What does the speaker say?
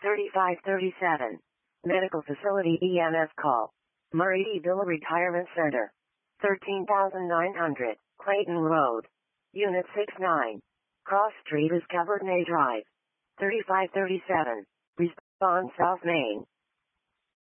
3537. Medical Facility EMS call. Murray D. Villa Retirement Center. 13,900, Clayton Road. Unit 69. Cross Street is Cabernet Drive. 3537. Respond South Main.